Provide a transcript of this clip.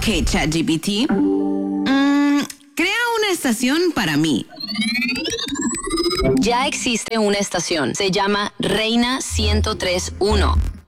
Ok, ChatGPT. Crea una estación para mí. Ya existe una estación. Se llama Reina 103.1.